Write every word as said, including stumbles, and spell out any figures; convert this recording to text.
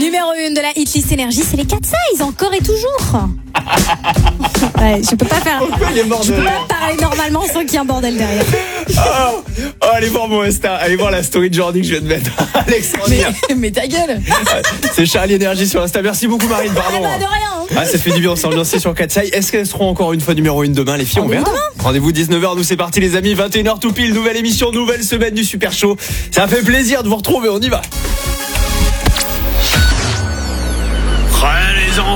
Numéro un de la hitlist énergie, c'est les quatre size, encore et toujours. Ouais, je peux pas faire. Pourquoi il est mort Je de peux rire pas parler normalement sans qu'il y ait un bordel derrière. oh, oh, allez voir mon Insta, allez voir la story de Jordi que je viens de mettre. Alexandre. Mais, mais ta gueule. C'est Charlie Énergie sur Insta. Merci beaucoup Marine, pardon. Ah bah de rien. Hein. Ah, ça fait du bien, on s'est ambiancé sur Katsai. Est-ce qu'elles seront encore une fois numéro un demain, les filles? On verra. Rendez-vous dix-neuf heures, nous c'est parti les amis, vingt et une heures tout pile, nouvelle émission, nouvelle semaine du Super Show. Ça fait plaisir de vous retrouver, on y va.